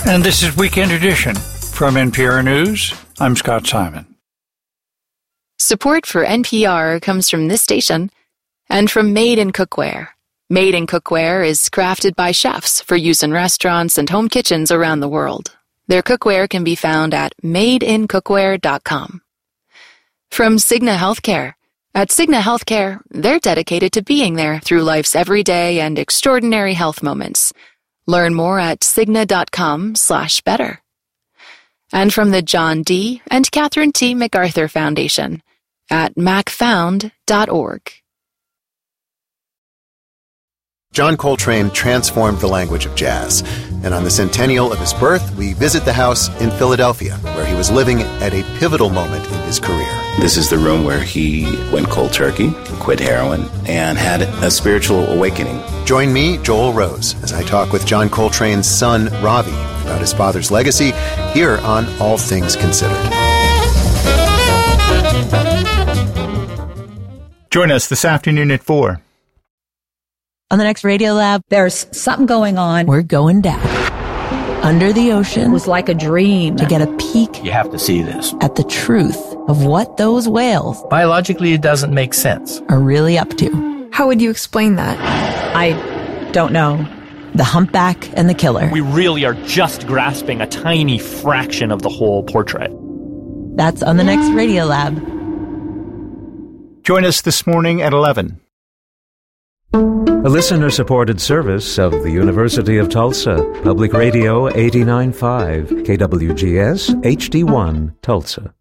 And this is Weekend Edition. From NPR News, I'm Scott Simon. Support for NPR comes from this station and from Made in Cookware. Made in Cookware is crafted by chefs for use in restaurants and home kitchens around the world. Their cookware can be found at madeincookware.com. From Cigna Healthcare. At Cigna Healthcare, they're dedicated to being there through life's everyday and extraordinary health moments. Learn more at cigna.com/better. And from the John D. and Catherine T. MacArthur Foundation at macfound.org. John Coltrane transformed the language of jazz, and on the centennial of his birth, we visit the house in Philadelphia, where he was living at a pivotal moment in his career. This is the room where he went cold turkey, quit heroin, and had a spiritual awakening. Join me, Joel Rose, as I talk with John Coltrane's son, Ravi, about his father's legacy, here on All Things Considered. Join us this afternoon at 4. On the next Radio Lab, there's something going on. We're going down. Under the ocean. It was like a dream. To get a peek. You have to see this. At the truth of what those whales. Biologically, it doesn't make sense. Are really up to. How would you explain that? I don't know. The humpback and the killer. We really are just grasping a tiny fraction of the whole portrait. That's on the next Radio Lab. Join us this morning at 11. A listener-supported service of the University of Tulsa, Public Radio 89.5, KWGS HD1, Tulsa.